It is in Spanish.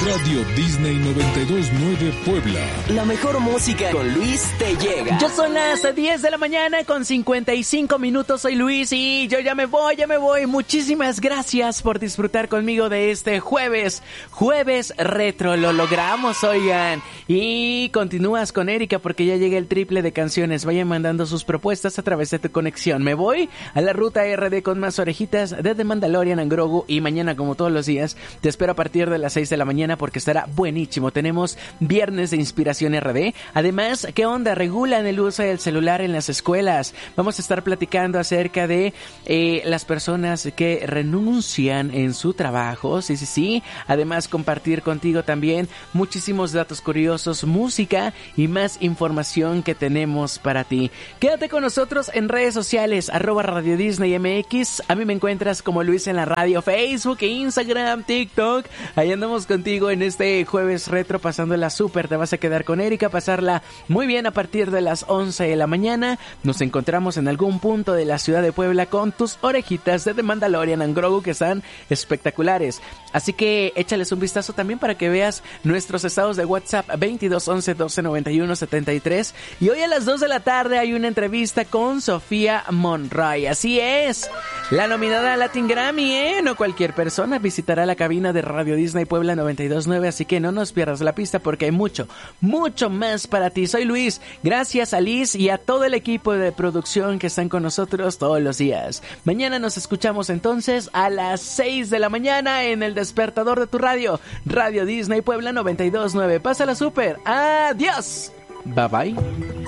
Radio Disney 92.9 Puebla. La mejor música con Luis te llega. Ya son las 10 de la mañana con 55 minutos. Soy Luis y yo ya me voy. Muchísimas gracias por disfrutar conmigo de este jueves retro. Lo logramos, oigan. Y continúas con Erika porque ya llega el triple de canciones. Vayan mandando sus propuestas a través de tu conexión. Me voy a la ruta RD con más orejitas de The Mandalorian and Grogu. Y mañana, como todos los días, te espero a partir de las 6 de la mañana porque estará buenísimo. Tenemos viernes de inspiración RD. Además, ¿qué onda? Regulan el uso del celular en las escuelas. Vamos a estar platicando acerca de las personas que renuncian en su trabajo. Sí. Además, compartir contigo también muchísimos datos curiosos, música y más información que tenemos para ti. Quédate con nosotros en redes sociales, @Radio Disney MX. A mí me encuentras como Luis en la radio, Facebook, Instagram, TikTok. Ahí andamos contigo en este jueves retro, pasándola súper. Te vas a quedar con Erika, pasarla muy bien a partir de las 11 de la mañana. Nos encontramos en algún punto de la ciudad de Puebla con tus orejitas de The Mandalorian and Grogu, que están espectaculares. Así que échales un vistazo también para que veas nuestros estados de WhatsApp 22 11 12 91 73. Y hoy a las 2 de la tarde hay una entrevista con Sofía Monroy. Así es, la nominada a Latin Grammy, no cualquier persona visitará la cabina de Radio Disney Puebla 92.9, así que no nos pierdas la pista porque hay mucho más para ti. Soy Luis, gracias a Liz y a todo el equipo de producción que están con nosotros todos los días. Mañana nos escuchamos entonces a las 6 de la mañana en el despertador de tu radio, Radio Disney Puebla 92.9. Pásala súper, adiós, bye bye.